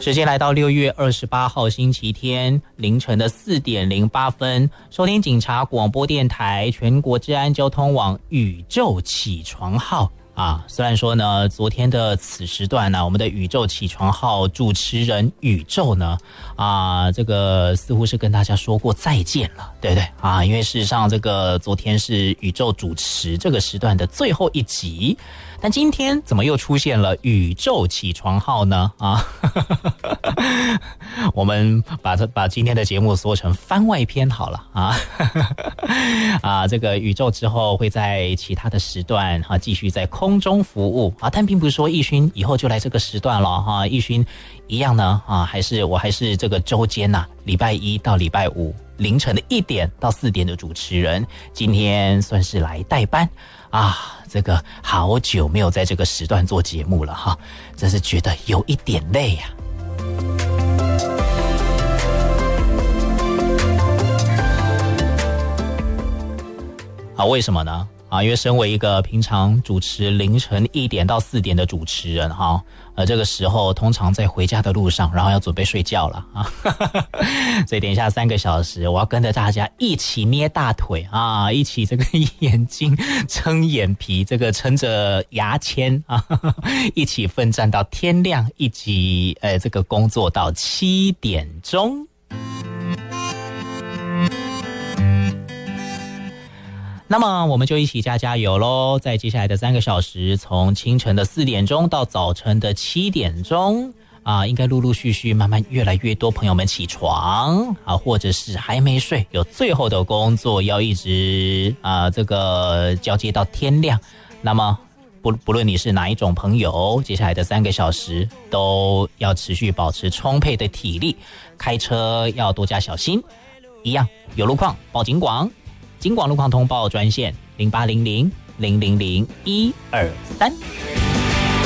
时间来到6月28号星期天凌晨的4点08分，收听警察广播电台全国治安交通网宇宙起床号啊。虽然说呢，昨天的此时段呢，我们的宇宙起床号主持人宇宙呢，这个似乎是跟大家说过再见了，对不对啊？因为事实上，这个昨天是宇宙主持这个时段的最后一集。但今天怎么又出现了宇宙起床号呢？我们把今天的节目说成番外篇好了这个宇宙之后会在其他的时段继续在空中服务但并不是说奕勋以后就来这个时段了奕勋一样呢我还是这个周间礼拜一到礼拜五凌晨的1点到4点的主持人，今天算是来代班这个好久没有在这个时段做节目了真是觉得有一点累为什么呢？因为身为一个平常主持凌晨1点到4点的主持人这个时候通常在回家的路上，然后要准备睡觉了所以等一下3个小时，我要跟着大家一起捏大腿一起这个眼睛撑眼皮，这个撑着牙签一起奋战到天亮，一起这个工作到7点钟。那么我们就一起加油咯，在接下来的3个小时，从清晨的4点钟到早晨的7点钟应该陆陆续续慢慢越来越多朋友们起床或者是还没睡，有最后的工作要一直这个交接到天亮。那么不论你是哪一种朋友，接下来的3个小时都要持续保持充沛的体力，开车要多加小心，一样有路况报警广，警广路况通报专线0800-000-123。